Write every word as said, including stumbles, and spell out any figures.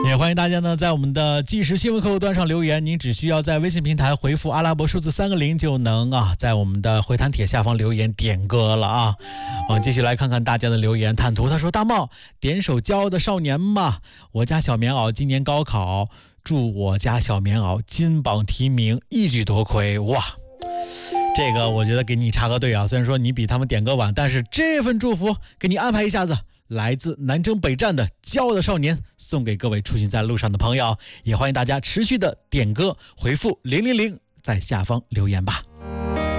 也欢迎大家呢在我们的即时新闻客户端上留言，您只需要在微信平台回复阿拉伯数字三个零就能啊，在我们的回弹帖下方留言点歌了啊。我们继续来看看大家的留言。坦途他说：大茂点首骄傲的少年吧，我家小棉袄今年高考，祝我家小棉袄金榜题名，一举夺魁。哇，这个我觉得给你插个队啊，虽然说你比他们点歌晚，但是这份祝福给你安排一下子，来自南征北战的骄傲的少年，送给各位出行在路上的朋友，也欢迎大家持续的点歌回复零零零，在下方留言吧。